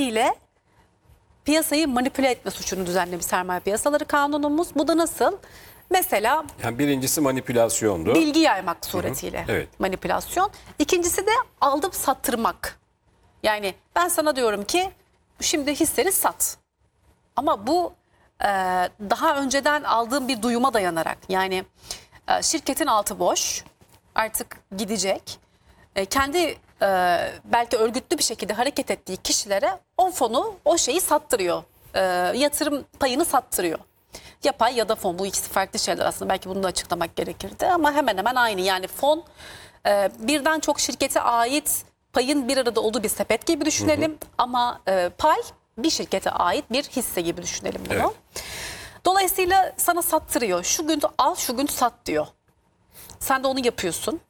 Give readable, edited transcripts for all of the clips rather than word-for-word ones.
suretiyle piyasayı manipüle etme suçunu düzenlemiş Sermaye Piyasaları Kanunumuz. Bu da nasıl? Mesela Yani birincisi manipülasyondu. bilgi yaymak suretiyle Evet. manipülasyon. İkincisi de aldım sattırmak. Yani ben sana diyorum ki şimdi hisseni sat. Ama bu daha önceden aldığım bir duyuma dayanarak, yani şirketin altı boş, artık gidecek. Kendi belki örgütlü bir şekilde hareket ettiği kişilere o fonu, o şeyi sattırıyor. Yatırım payını sattırıyor. Yapay ya da fon, bu ikisi farklı şeyler aslında, belki bunu da açıklamak gerekirdi ama hemen hemen aynı. Yani fon birden çok şirkete ait payın bir arada olduğu bir sepet gibi düşünelim, ama pay bir şirkete ait bir hisse gibi düşünelim bunu. Evet. Dolayısıyla sana sattırıyor. Şu gün al, şu gün sat diyor. Sen de onu yapıyorsun.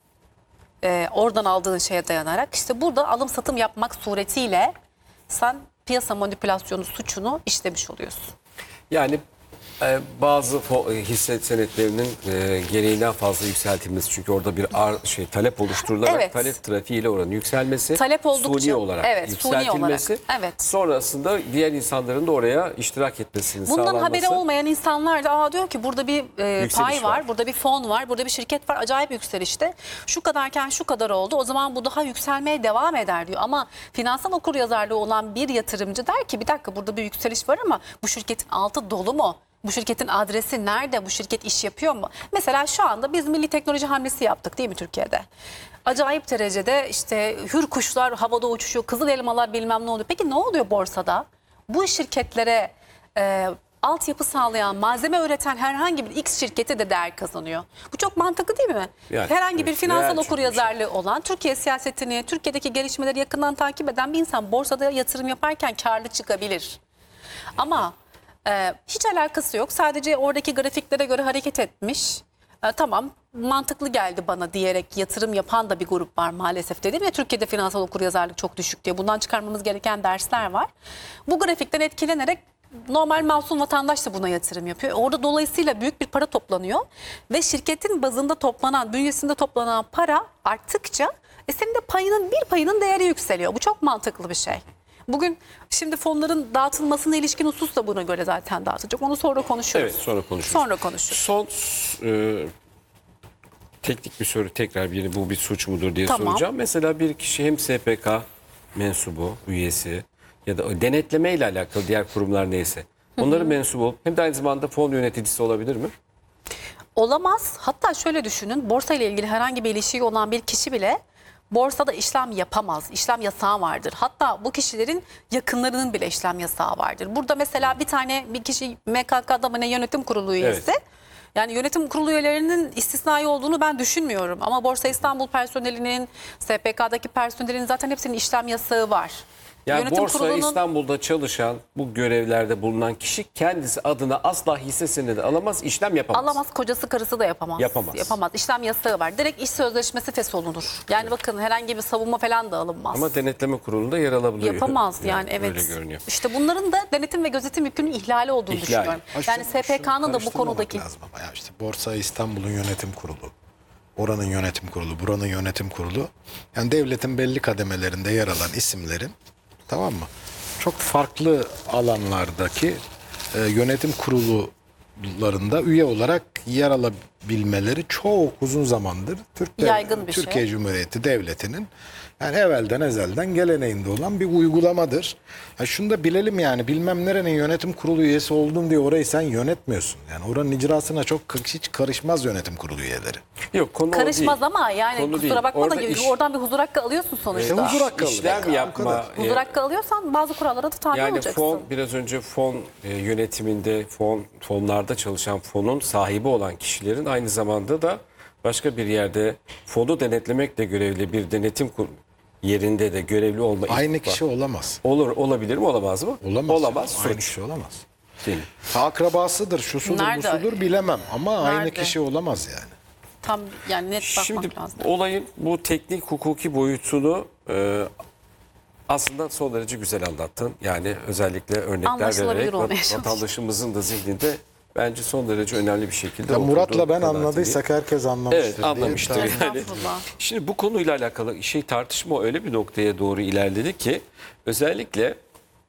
Oradan aldığın şeye dayanarak. İşte burada alım satım yapmak suretiyle sen piyasa manipülasyonu suçunu işlemiş oluyorsun. Yani bazı hisse senetlerinin gereğinden fazla yükseltilmesi, çünkü orada bir talep oluşturularak Evet. talep trafiğiyle oranın yükselmesi, Talep oldukça, suni olarak evet, suni yükseltilmesi, olarak, evet. sonrasında diğer insanların da oraya iştirak etmesinin Bundan sağlanması. haberi olmayan insanlar da diyor ki burada bir pay var, var, burada bir fon var, burada bir şirket var, acayip yükselişte. Şu kadarken şu kadar oldu, o zaman bu daha yükselmeye devam eder diyor. Ama finansal okuryazarlığı olan bir yatırımcı der ki bir dakika, burada bir yükseliş var ama bu şirketin altı dolu mu? Bu şirketin adresi nerede? Bu şirket iş yapıyor mu? Mesela şu anda biz milli teknoloji hamlesi yaptık değil mi Türkiye'de? Acayip derecede işte hür kuşlar havada uçuşuyor, kızıl elmalar bilmem ne oluyor. Peki ne oluyor borsada? Bu şirketlere altyapı sağlayan, malzeme üreten herhangi bir X şirketi de değer kazanıyor. Bu çok mantıklı değil mi? Yani, herhangi bir evet, finansal değer okuryazarlığı olan, Türkiye siyasetini, Türkiye'deki gelişmeleri yakından takip eden bir insan borsada yatırım yaparken karlı çıkabilir. Ama hiç alakası yok. Sadece oradaki grafiklere göre hareket etmiş. Tamam, mantıklı geldi bana diyerek yatırım yapan da bir grup var maalesef. Dedim ya, Türkiye'de finansal okuryazarlık çok düşük diye. Bundan çıkarmamız gereken dersler var. Bu grafikten etkilenerek normal masum vatandaş da buna yatırım yapıyor. Orada dolayısıyla büyük bir para toplanıyor. Ve şirketin bazında toplanan, bünyesinde toplanan para arttıkça senin de bir payının değeri yükseliyor. Bu çok mantıklı bir şey. Bugün şimdi fonların dağıtılmasına ilişkin husus da buna göre zaten dağıtılacak. Onu sonra konuşuruz. Evet, sonra konuşuruz. Sonra konuşuruz. Son teknik bir soru, tekrar bu bir suç mudur diye Tamam. soracağım. Mesela bir kişi hem SPK mensubu, üyesi ya da denetleme ile alakalı diğer kurumlar neyse, onların mensubu olup hem de aynı zamanda fon yöneticisi olabilir mi? Olamaz. Hatta şöyle düşünün, borsa ile ilgili herhangi bir ilişki olan bir kişi bile borsada işlem yapamaz. İşlem yasağı vardır. Hatta bu kişilerin yakınlarının bile işlem yasağı vardır. Burada mesela bir kişi MKK'da mı ne, yönetim kurulu üyesi. Evet. Yani yönetim kurulu üyelerinin istisnai olduğunu ben düşünmüyorum. Ama Borsa İstanbul personelinin, SPK'daki personelin zaten hepsinin işlem yasağı var. Yani Yönetim Borsa kurulunun... İstanbul'da çalışan, bu görevlerde bulunan kişi kendisi adına asla hisse senedi alamaz, işlem yapamaz. Alamaz, kocası karısı da yapamaz. Yapamaz. İşlem yasağı var. Direkt iş sözleşmesi fesholunur. Yani bakın, herhangi bir savunma falan da alınmaz. Ama denetleme kurulunda yer alabiliyor. Yapamaz yani evet. Öyle görünüyor. İşte bunların da denetim ve gözetim yükünün ihlali olduğunu düşünüyorum. Yani SPK'nın da bu konudaki... lazım ama ya işte Borsa İstanbul'un yönetim kurulu, oranın yönetim kurulu, buranın yönetim kurulu. Yani devletin belli kademelerinde yer alan isimlerin, tamam mı, çok farklı alanlardaki yönetim kurullarında üye olarak yer alabilmeleri çok uzun zamandır Yaygın bir Türkiye şey. Cumhuriyeti Devleti'nin yani evvelden ezelden geleneğinde olan bir uygulamadır. Ya şunu da bilelim, yani bilmem nerenin yönetim kurulu üyesi oldun diye orayı sen yönetmiyorsun. Yani oranın icrasına çok hiç karışmaz yönetim kurulu üyeleri. Yok, konu Karışmaz o değil. ama yani Konu kusura değil. bakma Orada da oradan bir huzur hakkı alıyorsun sonuçta. huzur hakkı İşlem alacak. yapma. Huzur hakkı alıyorsan bazı kurallara da tabi Yani olacaksın. fon, biraz önce fon yönetiminde, fonlarda çalışan, fonun sahibi olan kişilerin aynı zamanda da başka bir yerde fonu denetlemekle görevli bir denetim yerinde de görevli olma Aynı ihtimali kişi olamaz. Olabilir mi, olamaz mı? Olamaz. Suç. Aynı kişi olamaz. Değil mi? Akrabasıdır, şusudur, Nerede? busudur bilemem ama aynı Nerede? kişi olamaz yani. Tam yani net bakmak Şimdi lazım. olayın bu teknik hukuki boyutunu aslında son derece güzel anlattın. Yani özellikle örnekler Anlaşılabilir vererek olmaya çalıştın. vatandaşımızın da zihninde bence son derece önemli bir şekilde Ya oturduğu Murat'la ben kanaatindeyim. anladıysak herkes anlamıştır. Evet, diye anlamıştır. tahmin- Yani, Estağfurullah. şimdi bu konuyla alakalı tartışma öyle bir noktaya doğru ilerledi ki özellikle